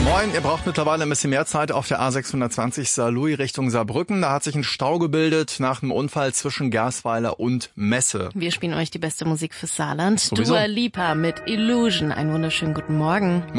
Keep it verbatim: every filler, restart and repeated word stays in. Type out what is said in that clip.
Moin, ihr braucht mittlerweile ein bisschen mehr Zeit auf der A sechshundertzwanzig Saarlouis Richtung Saarbrücken. Da hat sich ein Stau gebildet nach einem Unfall zwischen Gersweiler und Messe. Wir spielen euch die beste Musik fürs Saarland. Sowieso. Dua Lipa mit Illusion. Einen wunderschönen guten Morgen.